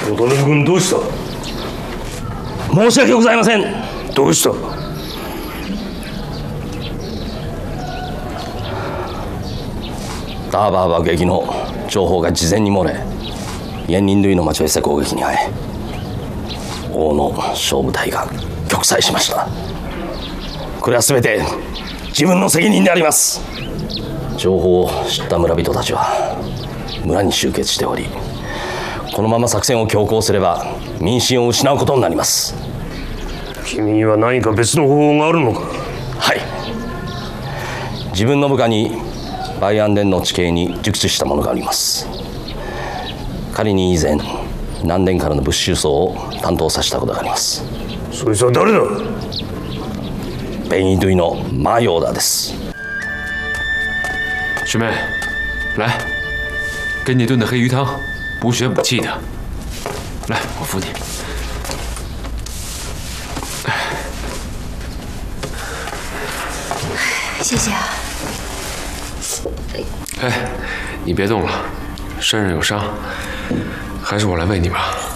渡辺君どうした？ 申し訳ございません。 どうした？ ダーバー爆撃の情報が事前に漏れ、燕林類の町を寄せ攻撃に遭い、王の勝負隊が玉砕しました。これは全て自分の責任であります。情報を知った村人たちは村に集結しており、このまま作戦を強行すれば民心を失うことになります。 君には何か別の方法があるのか？ はい。自分の部下にバイアンデンの地形に熟知したものがあります。彼に以前南電からの物資輸送を担当させたことがあります。 そいつは誰だ？ 北一堆の马友的です。 师妹，来，给你炖的黑鱼汤，补血补气的。来，我扶你。 谢谢啊。 哎，你别动了，身上有伤，还是我来喂你吧。